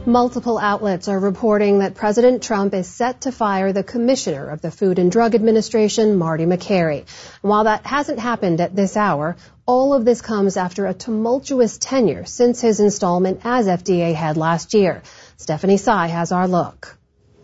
Multiple outlets are reporting that President Trump is set to fire the commissioner of the Food and Drug Administration, Marty Makary. And while that hasn't happened at this hour, all of this comes after a tumultuous tenure since his installment as FDA head last year. Stephanie Tsai has our look.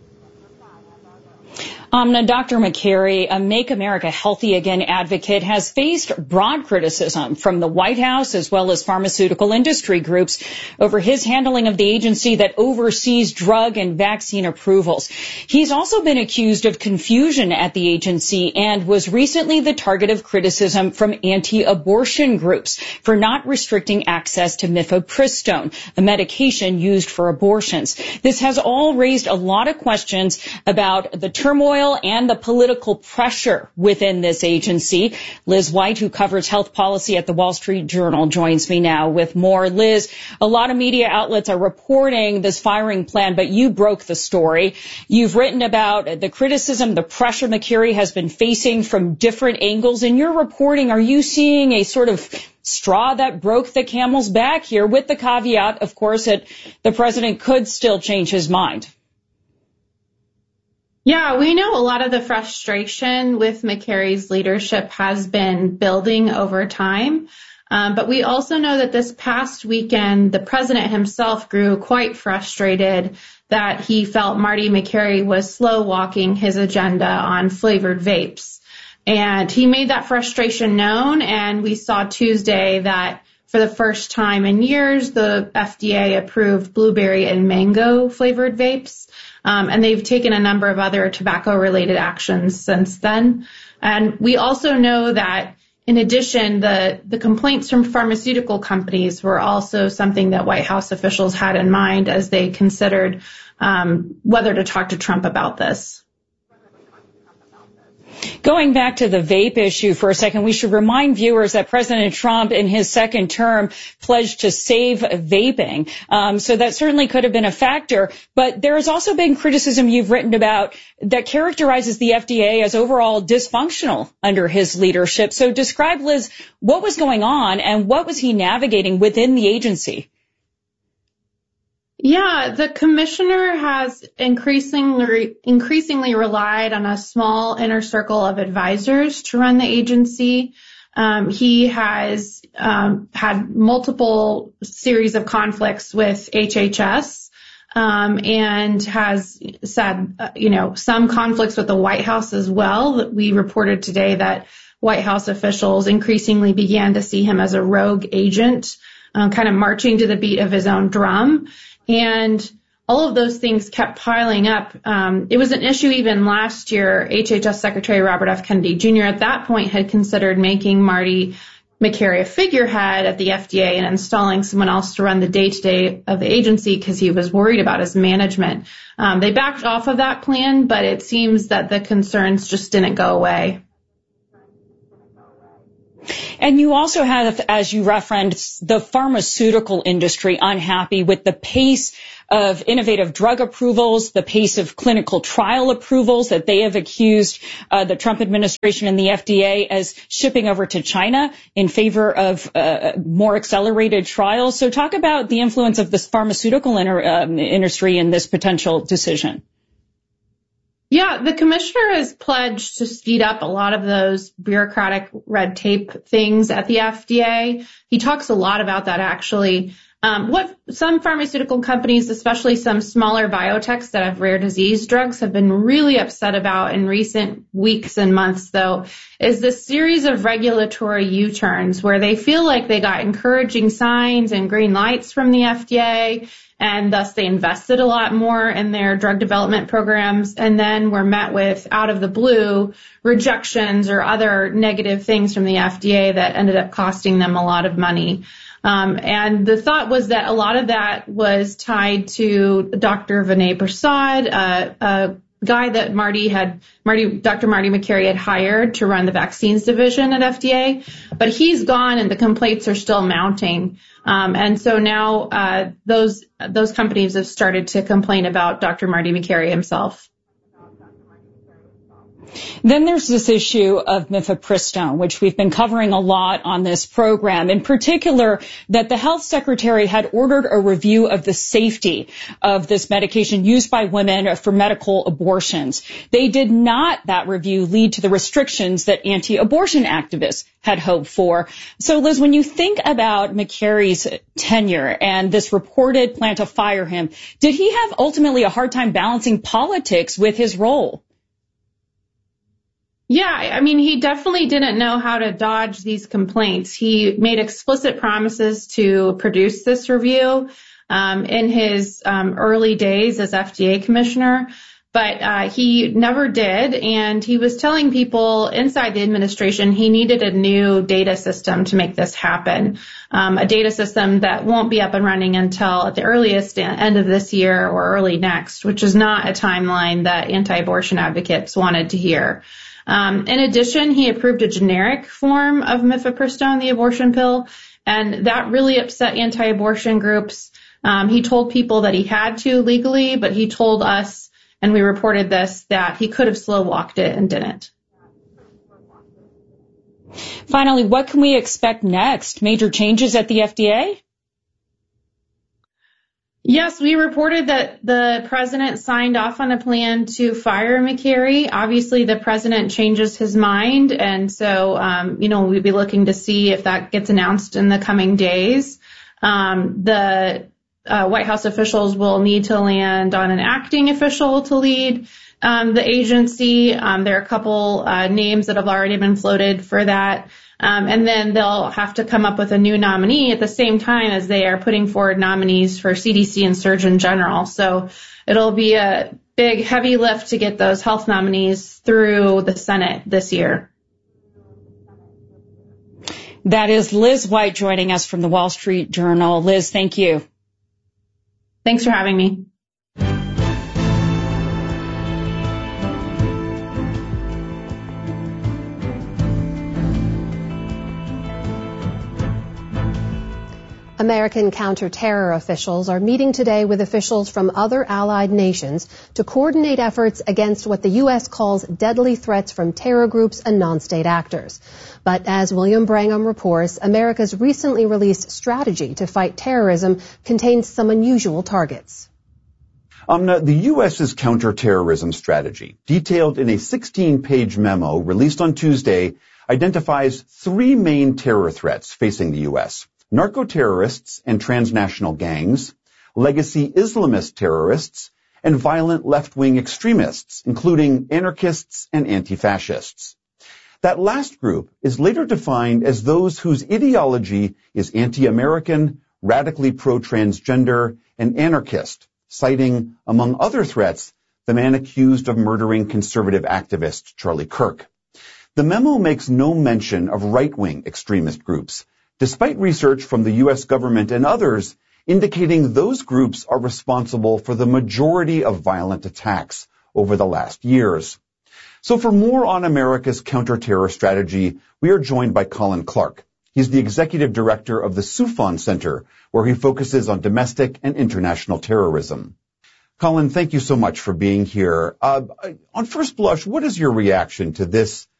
Dr. Makary, a Make America Healthy Again advocate, has faced broad criticism from the White House as well as pharmaceutical industry groups over his handling of the agency that oversees drug and vaccine approvals. He's also been accused of confusion at the agency and was recently the target of criticism from anti-abortion groups for not restricting access to mifepristone, a medication used for abortions. This has all raised a lot of questions about the turmoil and the political pressure within this agency. Liz White, who covers health policy at the Wall Street Journal, joins me now with more. Liz, a lot of media outlets are reporting this firing plan, but you broke the story. You've written about the criticism, the pressure Makary has been facing from different angles. In your reporting, are you seeing a sort of straw that broke the camel's back here, with the caveat, of course, that the president could still change his mind? Yeah, we know a lot of the frustration with Makary's leadership has been building over time. But we also know that this past weekend, the president himself grew quite frustrated that he felt Marty Makary was slow walking his agenda on flavored vapes. And he made that frustration known. And we saw Tuesday that for the first time in years, the FDA approved blueberry and mango flavored vapes. And they've taken a number of other tobacco-related actions since then. And we also know that, in addition, the complaints from pharmaceutical companies were also something that White House officials had in mind as they considered whether to talk to Trump about this. Going back to the vape issue for a second, we should remind viewers that President Trump in his second term pledged to save vaping. So that certainly could have been a factor. But there has also been criticism you've written about that characterizes the FDA as overall dysfunctional under his leadership. So describe, Liz, what was going on and what was he navigating within the agency? Yeah, the commissioner has increasingly relied on a small inner circle of advisors to run the agency. He has had multiple series of conflicts with HHS and has said, some conflicts with the White House as well. We reported today that White House officials increasingly began to see him as a rogue agent, kind of marching to the beat of his own drum. And all of those things kept piling up. It was an issue even last year. HHS Secretary Robert F. Kennedy Jr. at that point had considered making Marty Makary a figurehead at the FDA and installing someone else to run the day-to-day of the agency because he was worried about his management. They backed off of that plan, but it seems that the concerns just didn't go away. And you also have, as you referenced, the pharmaceutical industry unhappy with the pace of innovative drug approvals, the pace of clinical trial approvals that they have accused the Trump administration and the FDA as shipping over to China in favor of more accelerated trials. So talk about the influence of this pharmaceutical industry in this potential decision. Yeah, the commissioner has pledged to speed up a lot of those bureaucratic red tape things at the FDA. He talks a lot about that, actually. What some pharmaceutical companies, especially some smaller biotechs that have rare disease drugs, have been really upset about in recent weeks and months, though, is this series of regulatory U-turns where they feel like they got encouraging signs and green lights from the FDA, and thus they invested a lot more in their drug development programs, and then were met with, out of the blue, rejections or other negative things from the FDA that ended up costing them a lot of money. And the thought was that a lot of that was tied to Dr. Vinay Prasad, a guy that Dr. Marty Makary had hired to run the vaccines division at FDA, but he's gone and the complaints are still mounting. And so now those companies have started to complain about Dr. Marty Makary himself. Then there's this issue of mifepristone, which we've been covering a lot on this program, in particular that the health secretary had ordered a review of the safety of this medication used by women for medical abortions. They did not, that review, lead to the restrictions that anti-abortion activists had hoped for. So, Liz, when you think about McCarry's tenure and this reported plan to fire him, did he have ultimately a hard time balancing politics with his role? Yeah, I mean, he definitely didn't know how to dodge these complaints. He made explicit promises to produce this review in his early days as FDA commissioner, but he never did. And he was telling people inside the administration he needed a new data system to make this happen, a data system that won't be up and running until at the earliest end of this year or early next, which is not a timeline that anti-abortion advocates wanted to hear. In addition, he approved a generic form of mifepristone, the abortion pill, and that really upset anti-abortion groups. He told people that he had to legally, but he told us, and we reported this, that he could have slow walked it and didn't. Finally, what can we expect next? Major changes at the FDA? Yes, we reported that the president signed off on a plan to fire McCarry. Obviously, the president changes his mind, and so, we'll be looking to see if that gets announced in the coming days. The White House officials will need to land on an acting official to lead the agency. There are a couple names that have already been floated for that. And then they'll have to come up with a new nominee at the same time as they are putting forward nominees for CDC and Surgeon General. So it'll be a big, heavy lift to get those health nominees through the Senate this year. That is Liz White joining us from the Wall Street Journal. Liz, thank you. Thanks for having me. American counter-terror officials are meeting today with officials from other allied nations to coordinate efforts against what the U.S. calls deadly threats from terror groups and non-state actors. But as William Brangham reports, America's recently released strategy to fight terrorism contains some unusual targets. The U.S.'s counterterrorism strategy, detailed in a 16-page memo released on Tuesday, identifies three main terror threats facing the U.S. narco-terrorists and transnational gangs, legacy Islamist terrorists, and violent left-wing extremists, including anarchists and anti-fascists. That last group is later defined as those whose ideology is anti-American, radically pro-transgender, and anarchist, citing, among other threats, the man accused of murdering conservative activist Charlie Kirk. The memo makes no mention of right-wing extremist groups, despite research from the U.S. government and others indicating those groups are responsible for the majority of violent attacks over the last years. So for more on America's counterterror strategy, we are joined by Colin Clark. He's the executive director of the Soufan Center, where he focuses on domestic and international terrorism. Colin, thank you so much for being here. On first blush, what is your reaction to this